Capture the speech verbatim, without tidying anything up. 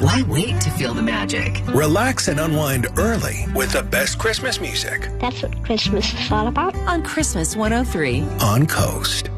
Why wait to feel the magic? Relax and unwind early with the best Christmas music That's what Christmas is all about. On Christmas one oh three. on Coast.